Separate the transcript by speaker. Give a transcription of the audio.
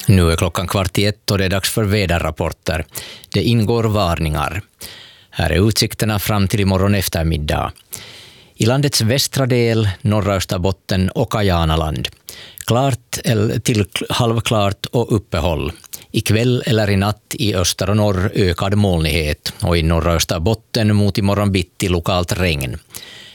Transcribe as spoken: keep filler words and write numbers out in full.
Speaker 1: Nu är klockan kvart i ett och det är dags för väderrapporter. Det ingår varningar. Här är utsikterna fram till imorgon eftermiddag. I landets västra del, norra Österbotten och Kajanaland. Klart till halvklart och uppehåll. Ikväll eller i natt i öster och norr ökad molnighet och i norra Österbotten mot imorgon bitti lokalt regn.